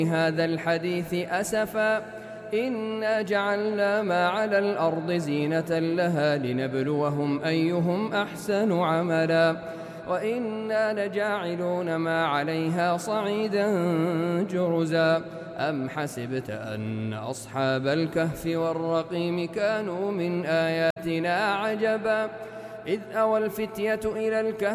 هذا الحديث أسفا إنا جعلنا ما على الأرض زينة لها لنبلوهم أيهم أحسن عملا وإنا لجاعلون ما عليها صعيدا جرزا أم حسبت أن أصحاب الكهف والرقيم كانوا من آياتنا عجبا إذ أوى الفتية إلى الكهف